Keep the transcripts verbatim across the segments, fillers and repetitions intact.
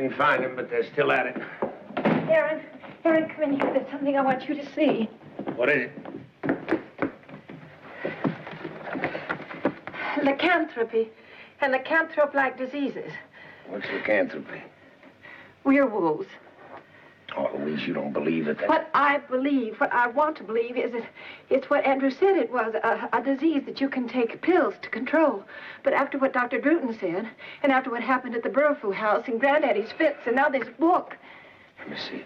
didn't find him, but they're still at it. Aaron, Aaron, come in here. There's something I want you to see. What is it? Lycanthropy and lycanthrope-like diseases. What's lycanthropy? Werewolves. Oh, Louise, you don't believe it. That... What I believe, what I want to believe is that it's what Andrew said it was, a, a disease that you can take pills to control. But after what Doctor Druten said, and after what happened at the Burfoo house, and Granddaddy's fits, and now this book... Let me see.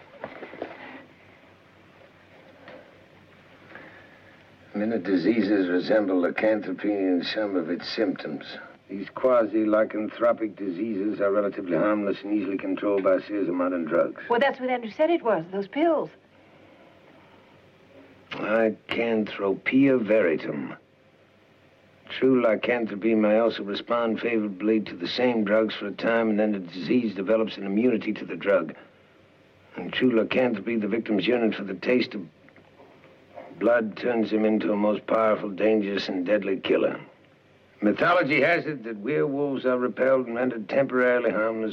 Many diseases resemble lycanthropy in some of its symptoms. These quasi-lycanthropic diseases are relatively harmless and easily controlled by a series of modern drugs. Well, that's what Andrew said it was, those pills. Lycanthropia veritum. True lycanthropy may also respond favorably to the same drugs for a time, and then the disease develops an immunity to the drug. In true lycanthropy, the victim's yearning for the taste of blood turns him into a most powerful, dangerous, and deadly killer. Mythology has it that werewolves are repelled and rendered temporarily harmless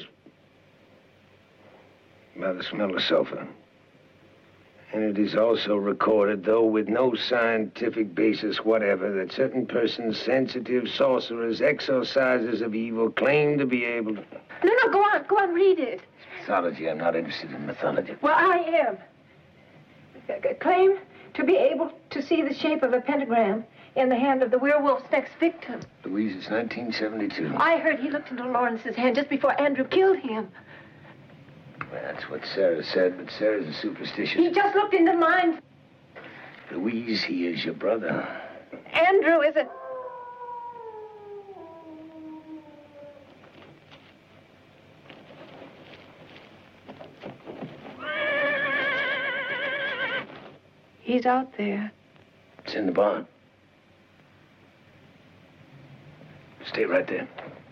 by the smell of sulfur. And it is also recorded, though with no scientific basis whatever, that certain persons, sensitive, sorcerers, exorcisers of evil, claim to be able to... No, no, go on, go on, read it. It's mythology. I'm not interested in mythology. Well, I am. C- claim to be able to see the shape of a pentagram in the hand of the werewolf's next victim. Louise, it's nineteen seventy-two. I heard he looked into Lawrence's hand just before Andrew killed him. Well, that's what Sarah said, but Sarah's a superstitious... He just looked into mine. Louise, he is your brother. Andrew is a... He's out there. It's in the barn. Stay right there.